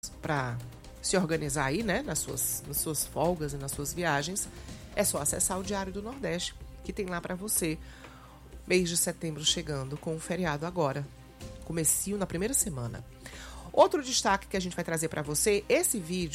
para se organizar aí, né, nas suas folgas e nas suas viagens, é só acessar o Diário do Nordeste, que tem lá para você. Mês de setembro chegando, com o feriado agora, comecinho na primeira semana. Outro destaque que a gente vai trazer para você, esse vídeo